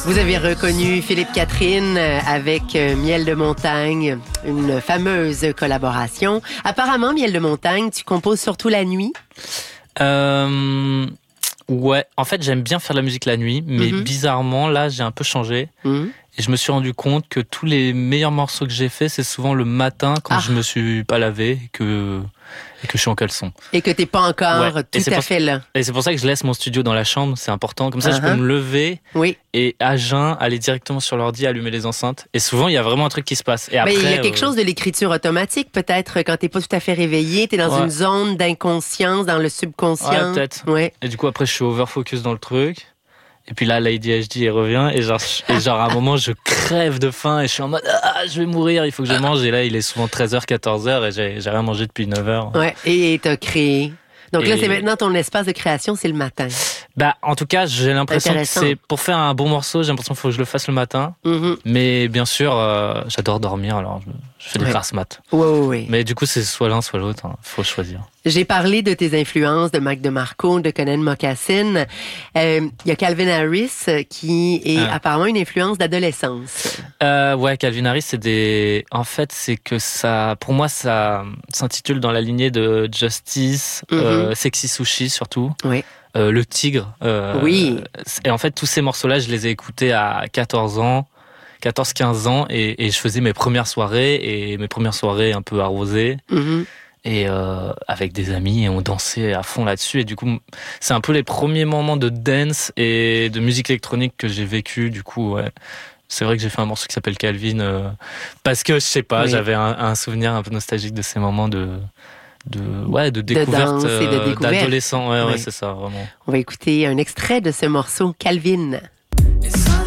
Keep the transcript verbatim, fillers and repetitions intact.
Vous avez reconnu Philippe Catherine avec Miel de montagne, une fameuse collaboration. Apparemment, Miel de montagne, tu composes surtout la nuit? Euh... Ouais, en fait, j'aime bien faire de la musique la nuit, mais Mm-hmm. bizarrement, là, j'ai un peu changé. Mm-hmm. Et je me suis rendu compte que tous les meilleurs morceaux que j'ai faits, c'est souvent le matin quand Ah. je me suis pas lavé et que, et que je suis en caleçon. Et que t'es pas encore Ouais. tout Et c'est à pour- fait là. Et c'est pour ça que je laisse mon studio dans la chambre, c'est important. Comme ça, je Uh-huh. peux me lever Oui. et à jeun, aller directement sur l'ordi, allumer les enceintes. Et souvent, il y a vraiment un truc qui se passe. Et après, Mais il y a quelque euh, chose de l'écriture automatique, peut-être, quand t'es pas tout à fait réveillé, t'es dans Ouais. une zone d'inconscience, dans le subconscient. Ouais, peut-être. Ouais. Et du coup, après, je suis over-focus dans le truc. Et puis là, l'A D H D, il revient. Et genre, je- et genre, à un moment, je crève de faim et je suis en mode, ah, je vais mourir, il faut que je mange. Et là, il est souvent treize heures, quatorze heures et j'ai, j'ai rien mangé depuis neuf heures. Ouais. Et t'as créé. Donc là, Et- c'est maintenant ton espace de création, c'est le matin. Bah, en tout cas, j'ai l'impression que Intéressant. c'est, pour faire un bon morceau, j'ai l'impression qu'il faut que je le fasse le matin. Mhm. Mais bien sûr, euh, j'adore dormir, alors je, je fais des Ouais. grasses mat. Ouais, ouais, ouais. Mais du coup, c'est soit l'un, soit l'autre. Hein. Faut choisir. J'ai parlé de tes influences, de Mac DeMarco, de Conan Mocassin. Euh, Il y a Calvin Harris euh, qui est Ah. apparemment une influence d'adolescence. Euh, ouais, Calvin Harris, c'est des. En fait, c'est que ça, pour moi, ça s'intitule dans la lignée de Justice, Mhm. euh, Sexy Sushi surtout, Oui. euh, Le Tigre. euh, Oui. Et en fait, tous ces morceaux-là, je les ai écoutés à quatorze ans, quatorze quinze ans, et, et je faisais mes premières soirées et mes premières soirées un peu arrosées. Mhm. Et euh, avec des amis et on dansait à fond là-dessus et du coup c'est un peu les premiers moments de dance et de musique électronique que j'ai vécu. Du coup ouais, c'est vrai que j'ai fait un morceau qui s'appelle Calvin euh, parce que je sais pas, Oui. j'avais un, un souvenir un peu nostalgique de ces moments de de ouais de découverte danse et de euh, découverte. d'adolescent. Ouais ouais, Oui. c'est ça vraiment. On va écouter un extrait de ce morceau, Calvin.